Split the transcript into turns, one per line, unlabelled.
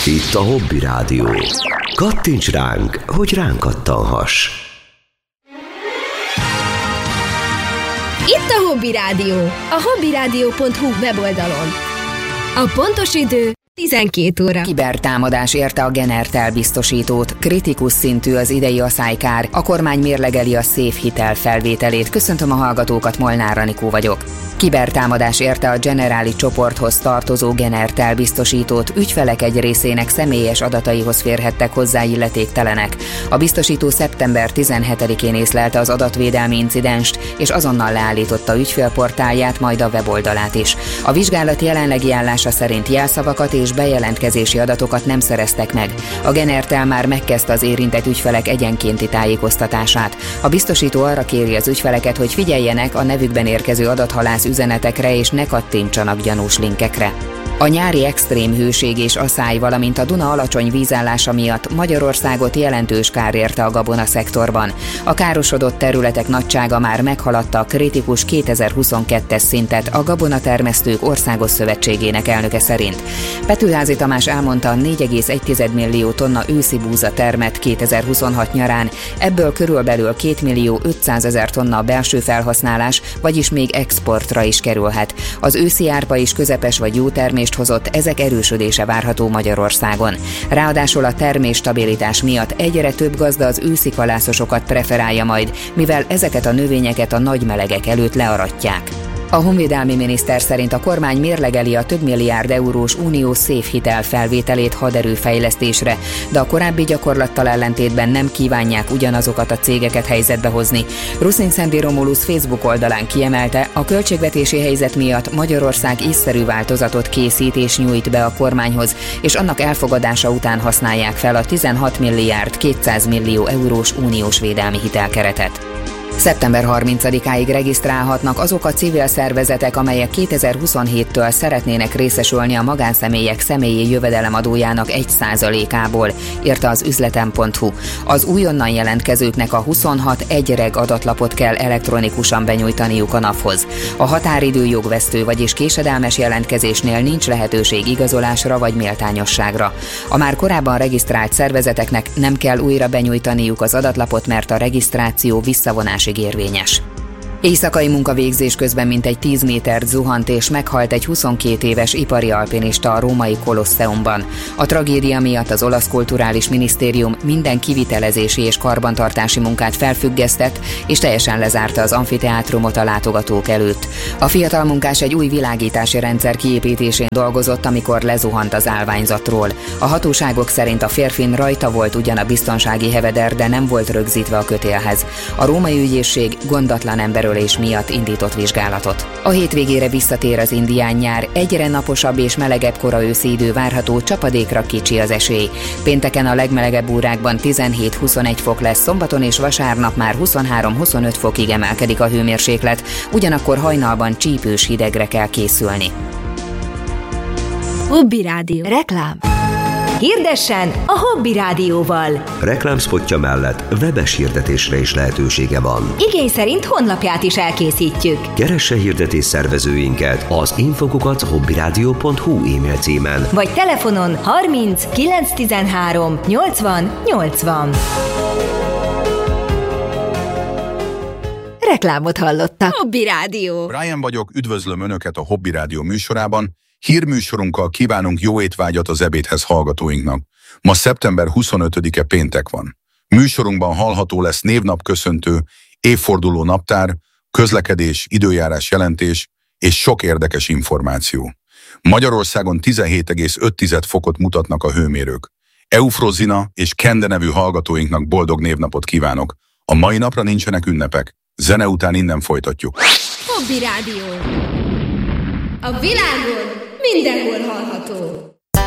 Itt a Hobby Rádió. Kattints ránk, hogy ránk kattanhass.
Itt a Hobby Rádió, a hobbyradio.hu weboldalon. A pontos idő 12 óra.
Kibertámadás érte a Genertel biztosítót. Kritikus szintű az idei aszálykár. A kormány mérlegeli a SZÉF hitel felvételét. Köszöntöm a hallgatókat, Molnár Anikó vagyok. Kibertámadás érte a Generáli csoporthoz tartozó Genertel biztosítót. Ügyfelek egy részének személyes adataihoz férhettek hozzá illetéktelenek. A biztosító szeptember 17-én észlelte az adatvédelmi incidenst, és azonnal leállította ügyfélportálját, majd a weboldalát is. A vizsgálat jelenlegi állása szerint jelszavakat és bejelentkezési adatokat nem szereztek meg. A Genertel már megkezdte az érintett ügyfelek egyenkénti tájékoztatását. A biztosító arra kéri az ügyfeleket, hogy figyeljenek a nevükben érkező adathalász üzenetekre és ne kattintsanak gyanús linkekre. A nyári extrém hőség és aszály, valamint a Duna alacsony vízállása miatt Magyarországot jelentős kár érte a gabonaszektorban. A károsodott területek nagysága már meghaladta a kritikus 2022-es szintet a Gabonatermesztők Országos Szövetségének elnöke szerint. Petőházy Tamás elmondta, 4,1 millió tonna őszi búza termett 2026 nyarán, ebből körülbelül 2 millió 500 000 tonna a belső felhasználás, vagyis még exportra is kerülhet. Az őszi árpa is közepes vagy jó termést hozott, ezek erősödése várható Magyarországon. Ráadásul a termés stabilitás miatt egyre több gazda az őszi kalászosokat preferálja majd, mivel ezeket a növényeket a nagy melegek előtt learatják. A honvédelmi miniszter szerint a kormány mérlegeli a több milliárd eurós uniós SZÉF hitel felvételét haderőfejlesztésre, de a korábbi gyakorlattal ellentétben nem kívánják ugyanazokat a cégeket helyzetbe hozni. Ruszin Szendi Romulus Facebook oldalán kiemelte, a költségvetési helyzet miatt Magyarország észszerű változatot készít és nyújt be a kormányhoz, és annak elfogadása után használják fel a 16 milliárd 200 millió eurós uniós védelmi hitelkeretet. Szeptember 30-áig regisztrálhatnak azok a civil szervezetek, amelyek 2027-től szeretnének részesülni a magánszemélyek személyi jövedelemadójának 1%-ából, írta az üzletem.hu. Az újonnan jelentkezőknek a 26 egyreg adatlapot kell elektronikusan benyújtaniuk a NAV-hoz. A határidő jogvesztő, vagyis késedelmes jelentkezésnél nincs lehetőség igazolásra vagy méltányosságra. A már korábban regisztrált szervezeteknek nem kell újra benyújtaniuk az adatlapot, mert a regisztráció visszavonásig érvényes. Éjszakai munkavégzés közben mintegy 10 métert zuhant és meghalt egy 22 éves ipari alpinista a római Kolosseumban. A tragédia miatt az olasz kulturális minisztérium minden kivitelezési és karbantartási munkát felfüggesztett, és teljesen lezárta az amfiteátrumot a látogatók előtt. A fiatal munkás egy új világítási rendszer kiépítésén dolgozott, amikor lezuhant az állványzatról. A hatóságok szerint a férfin rajta volt ugyan a biztonsági heveder, de nem volt rögzítve a kötélhez. A római ügyészség gondatlan emberölés miatt indított vizsgálatot. A hétvégére visszatér az indián nyár, egyre naposabb és melegebb kora őszi idő várható, csapadékra kicsi az esély. Pénteken a legmelegebb órákban 17-21 fok lesz, szombaton és vasárnap már 23-25 fokig emelkedik a hőmérséklet, ugyanakkor hajnalban csípős hidegre kell készülni.
Hobby Rádió. Reklám. Hirdessen a Hobby Rádióval.
Reklámszpotja mellett webes hirdetésre is lehetősége van.
Igény szerint honlapját is elkészítjük.
Keresse hirdetés szervezőinket az info@hobbyradio.hu e-mail címen.
Vagy telefonon 30 913 80 80. Reklámot hallottak. Hobby Rádió.
Brian vagyok, üdvözlöm Önöket a Hobby Rádió műsorában. Hírműsorunkkal kívánunk jó étvágyat az ebédhez hallgatóinknak. Ma szeptember 25-e péntek van. Műsorunkban hallható lesz névnapköszöntő, évforduló naptár, közlekedés, időjárás jelentés és sok érdekes információ. Magyarországon 17,5 fokot mutatnak a hőmérők. Eufrozina és Kende nevű hallgatóinknak boldog névnapot kívánok. A mai napra nincsenek ünnepek. Zene után innen folytatjuk.
Hobby Rádió. A világon mindenhol hallható.